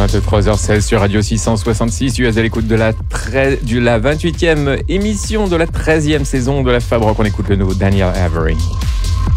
23h16 sur Radio 666, US à l'écoute de la 28e émission de la 13e saison de la Fab Rock. On écoute le nouveau Daniel Avery.